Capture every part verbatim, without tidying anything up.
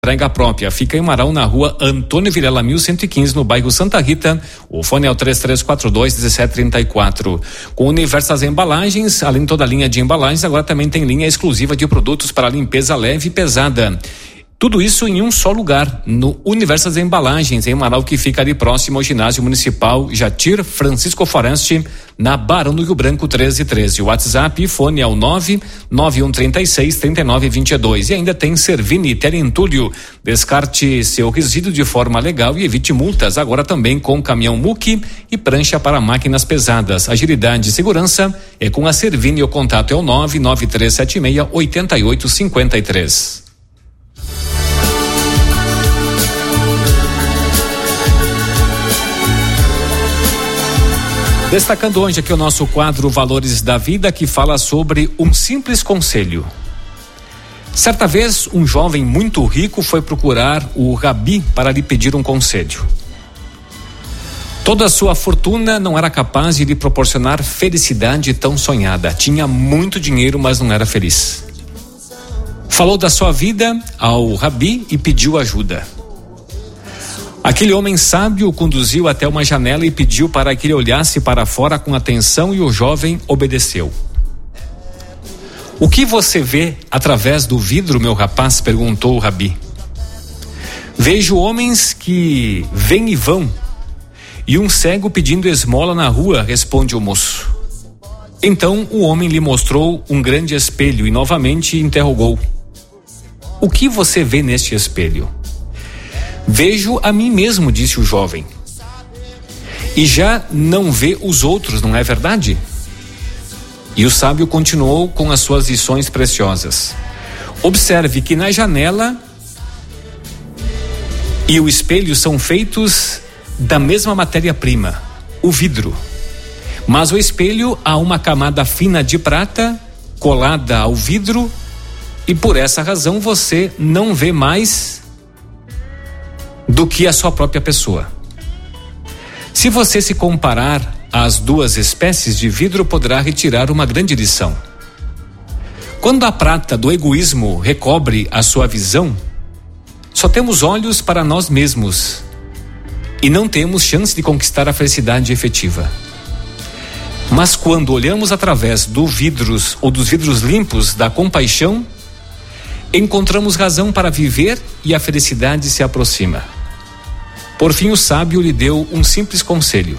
Entrega própria, fica em Marão, na rua Antônio Vilela mil cento e quinze, no bairro Santa Rita. O fone é o três três quatro dois, um sete três quatro. Com Universas Embalagens, além de toda a linha de embalagens, agora também tem linha exclusiva de produtos para limpeza leve e pesada. Tudo isso em um só lugar, no Universas Embalagens, em Marau, que fica ali próximo ao ginásio municipal Jatir Francisco Foreste, na Barão do Rio Branco treze treze. O WhatsApp e fone é o nove nove um três seis, três nove dois dois. E ainda tem Servini Terentúlio. Descarte seu resíduo de forma legal e evite multas, agora também com caminhão muque e prancha para máquinas pesadas. Agilidade e segurança é com a Servini. O contato é o nove nove três sete seis, oito oito cinco três. Destacando hoje aqui o nosso quadro Valores da Vida, que fala sobre um simples conselho. Certa vez, um jovem muito rico foi procurar o Rabi para lhe pedir um conselho. Toda a sua fortuna não era capaz de lhe proporcionar felicidade tão sonhada. Tinha muito dinheiro, mas não era feliz. Falou da sua vida ao Rabi e pediu ajuda. Aquele homem sábio o conduziu até uma janela e pediu para que ele olhasse para fora com atenção, e o jovem obedeceu. O que você vê através do vidro, meu rapaz? Perguntou o Rabi. Vejo homens que vêm e vão, e um cego pedindo esmola na rua, responde o moço. Então o homem lhe mostrou um grande espelho e novamente interrogou. O que você vê neste espelho? Vejo a mim mesmo, disse o jovem. E já não vê os outros, não é verdade? E o sábio continuou com as suas lições preciosas. Observe que na janela e o espelho são feitos da mesma matéria-prima, o vidro. Mas o espelho há uma camada fina de prata colada ao vidro, e por essa razão você não vê mais do que a sua própria pessoa. Se você se comparar às duas espécies de vidro, poderá retirar uma grande lição. Quando a prata do egoísmo recobre a sua visão, só temos olhos para nós mesmos e não temos chance de conquistar a felicidade efetiva. Mas quando olhamos através dos vidros ou dos vidros limpos da compaixão, encontramos razão para viver e a felicidade se aproxima. Por fim, o sábio lhe deu um simples conselho.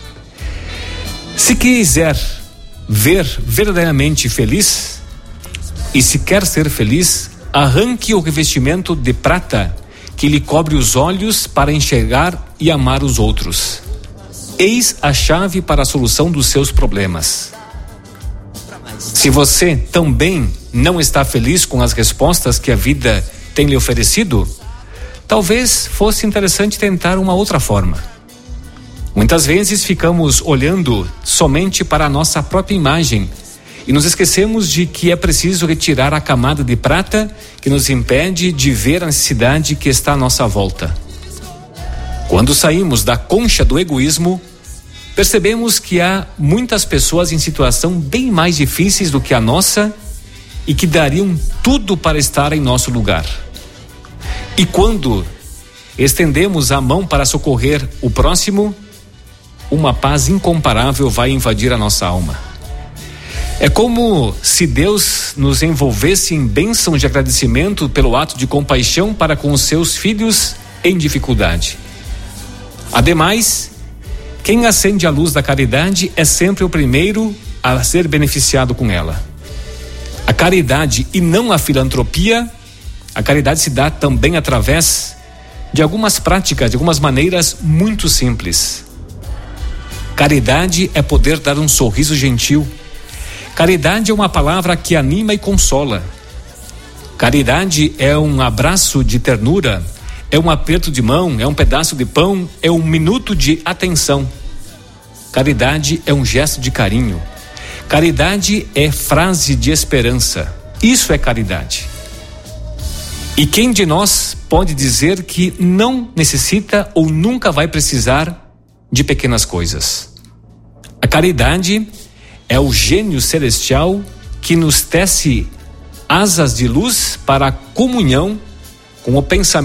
Se quiser ver verdadeiramente feliz, e se quer ser feliz, arranque o revestimento de prata que lhe cobre os olhos para enxergar e amar os outros. Eis a chave para a solução dos seus problemas. Se você também não está feliz com as respostas que a vida tem lhe oferecido, talvez fosse interessante tentar uma outra forma. Muitas vezes ficamos olhando somente para a nossa própria imagem e nos esquecemos de que é preciso retirar a camada de prata que nos impede de ver a necessidade que está à nossa volta. Quando saímos da concha do egoísmo, percebemos que há muitas pessoas em situação bem mais difíceis do que a nossa e que dariam tudo para estar em nosso lugar. E quando estendemos a mão para socorrer o próximo, uma paz incomparável vai invadir a nossa alma. É como se Deus nos envolvesse em bênção de agradecimento pelo ato de compaixão para com os seus filhos em dificuldade. Ademais, quem acende a luz da caridade é sempre o primeiro a ser beneficiado com ela. A caridade e não a filantropia, a caridade se dá também através de algumas práticas, de algumas maneiras muito simples. Caridade é poder dar um sorriso gentil. Caridade é uma palavra que anima e consola. Caridade é um abraço de ternura, é um aperto de mão, é um pedaço de pão, é um minuto de atenção. Caridade é um gesto de carinho. Caridade é frase de esperança. Isso é caridade. E quem de nós pode dizer que não necessita ou nunca vai precisar de pequenas coisas? A caridade é o gênio celestial que nos tece asas de luz para a comunhão com o pensamento